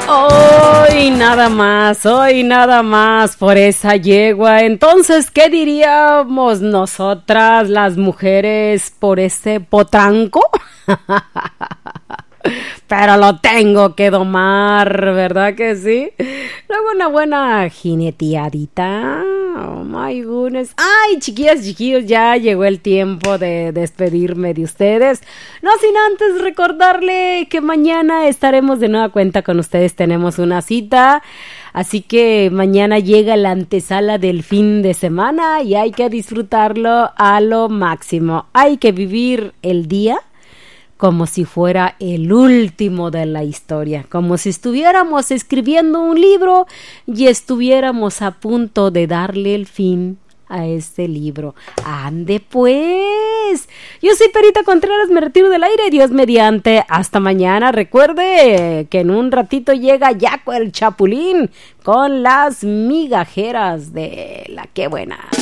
Hoy nada más por esa yegua. Entonces, ¿qué diríamos nosotras las mujeres por ese potranco? Pero lo tengo que domar, ¿verdad que sí? Luego una buena jineteadita. Oh my goodness. Ay, chiquillas, chiquillos, ya llegó el tiempo de despedirme de ustedes. No sin antes recordarle que mañana estaremos de nueva cuenta con ustedes. Tenemos una cita. Así que mañana llega la antesala del fin de semana y hay que disfrutarlo a lo máximo. Hay que vivir el día como si fuera el último de la historia, como si estuviéramos escribiendo un libro y estuviéramos a punto de darle el fin a este libro. ¡Ande pues! Yo soy Perita Contreras, me retiro del aire, Dios mediante. Hasta mañana. Recuerde que en un ratito llega Yaco el Chapulín con las migajeras de la Qué Buena.